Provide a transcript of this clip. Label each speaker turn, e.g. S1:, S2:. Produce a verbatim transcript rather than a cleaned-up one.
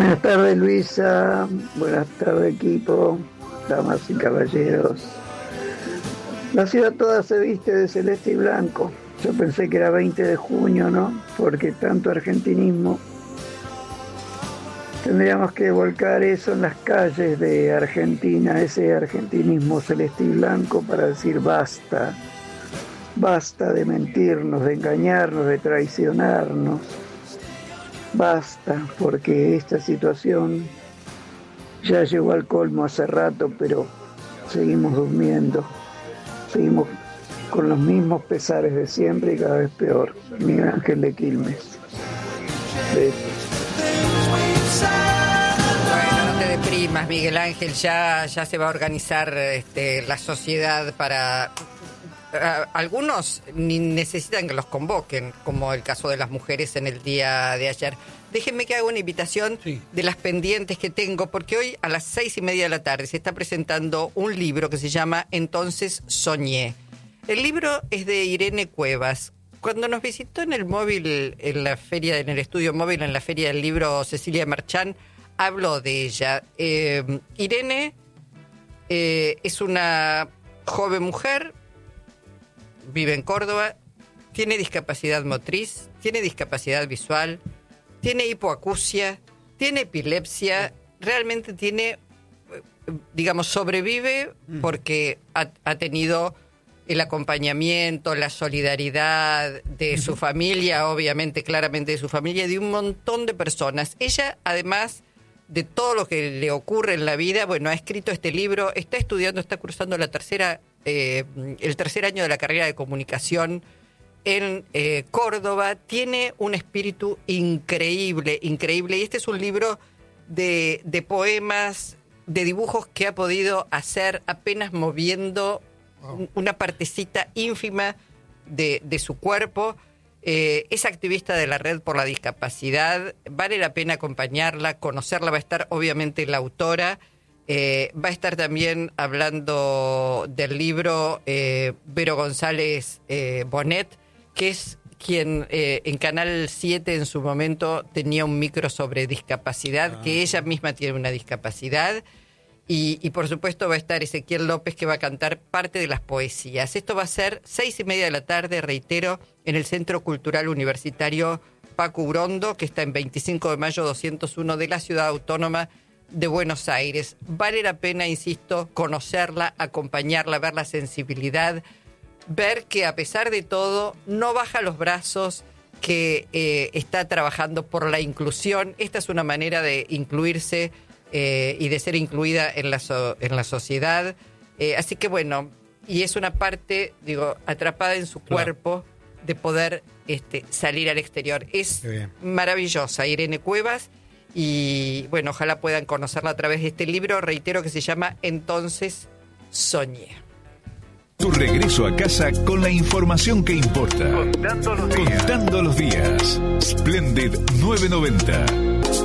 S1: Buenas tardes, Luisa. Buenas tardes, equipo, damas y caballeros. La ciudad toda se viste de celeste y blanco. Yo pensé que era veinte de junio, ¿no? Porque tanto argentinismo. Tendríamos que volcar eso en las calles de Argentina, ese argentinismo celeste y blanco, para decir basta. Basta de mentirnos, de engañarnos, de traicionarnos. Basta, porque esta situación ya llegó al colmo hace rato, pero seguimos durmiendo, seguimos con los mismos pesares de siempre y cada vez peor. Miguel Ángel de Quilmes. Besos.
S2: Bueno, no te deprimas, Miguel Ángel, ya, ya se va a organizar este, la sociedad para... Uh, algunos ni necesitan que los convoquen, como el caso de las mujeres en el día de ayer. Déjenme que haga una invitación sí. de las pendientes que tengo, porque hoy a las seis y media de la tarde se está presentando un libro que se llama Entonces Soñé. El libro es de Irene Cuevas. Cuando nos visitó en el móvil, en la feria, en el estudio móvil, en la feria del libro, Cecilia Marchán, habló de ella. Eh, Irene eh, es una joven mujer, vive en Córdoba, tiene discapacidad motriz, tiene discapacidad visual, tiene hipoacusia, tiene epilepsia, realmente tiene, digamos, sobrevive porque ha, ha tenido el acompañamiento, la solidaridad de su familia, obviamente, claramente de su familia, de un montón de personas. Ella, además de todo lo que le ocurre en la vida, bueno, ha escrito este libro, está estudiando, está cursando la tercera Eh, el tercer año de la carrera de comunicación en eh, Córdoba. Tiene un espíritu increíble, increíble. Y este es un libro de, de poemas, de dibujos que ha podido hacer apenas moviendo wow. una partecita ínfima de, de su cuerpo. Eh, es activista de la Red por la Discapacidad. Vale la pena acompañarla, conocerla. Va a estar obviamente la autora. Eh, va a estar también hablando del libro eh, Vero González eh, Bonet, que es quien eh, en Canal siete en su momento tenía un micro sobre discapacidad, ah. que ella misma tiene una discapacidad. Y, y por supuesto va a estar Ezequiel López, que va a cantar parte de las poesías. Esto va a ser seis y media de la tarde, reitero, en el Centro Cultural Universitario Paco Urondo, que está en veinticinco de mayo doscientos uno de la Ciudad Autónoma de Buenos Aires. Vale la pena, insisto, conocerla, acompañarla, ver la sensibilidad, ver que a pesar de todo no baja los brazos, que eh, está trabajando por la inclusión. Esta es una manera de incluirse eh, y de ser incluida en la, so- en la sociedad. Eh, así que bueno, y es una parte, digo, atrapada en su claro. cuerpo de poder este, salir al exterior. Es maravillosa, Irene Cuevas. Y bueno, ojalá puedan conocerla a través de este libro, reitero, que se llama Entonces Soñé.
S3: Tu regreso a casa con la información que importa.
S4: Contando los días.
S3: Contando los días. Splendid novecientos noventa.